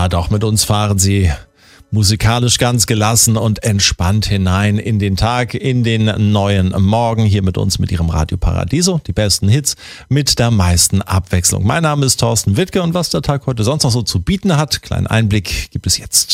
Ja, doch, mit uns fahren Sie musikalisch ganz gelassen und entspannt hinein in den Tag, in den neuen Morgen. Hier mit uns mit Ihrem Radio Paradiso. Die besten Hits mit der meisten Abwechslung. Mein Name ist Thorsten Wittke und was der Tag heute sonst noch so zu bieten hat, kleinen Einblick gibt es jetzt.